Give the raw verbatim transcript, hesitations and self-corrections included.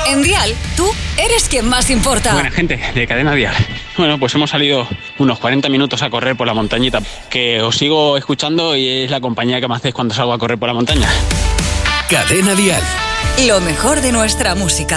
En Dial, tú eres quien más importa. Buena gente de Cadena Dial. Bueno, pues hemos salido unos cuarenta minutos a correr por la montañita, que os sigo escuchando y es la compañía que me hacéis cuando salgo a correr por la montaña. Cadena Dial. Lo mejor de nuestra música.